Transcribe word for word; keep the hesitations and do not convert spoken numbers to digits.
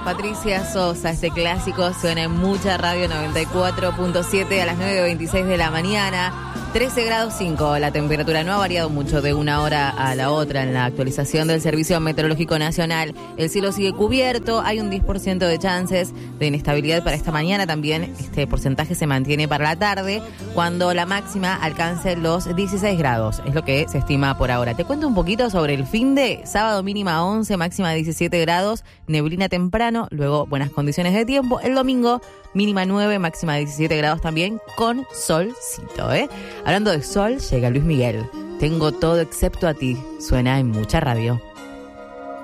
Patricia Sosa, este clásico suena en Mucha Radio noventa y cuatro punto siete a las nueve veintiséis de la mañana. trece grados cinco, la temperatura no ha variado mucho de una hora a la otra en la actualización del Servicio Meteorológico Nacional. El cielo sigue cubierto, hay un diez por ciento de chances de inestabilidad para esta mañana. También este porcentaje se mantiene para la tarde, cuando la máxima alcance los dieciséis grados. Es lo que se estima por ahora. Te cuento un poquito sobre el finde. Sábado mínima once, máxima diecisiete grados, neblina temprano, luego buenas condiciones de tiempo. El domingo mínima nueve, máxima diecisiete grados también, con solcito, ¿eh? Hablando de sol, llega Luis Miguel. Tengo todo excepto a ti. Suena en Mucha Radio.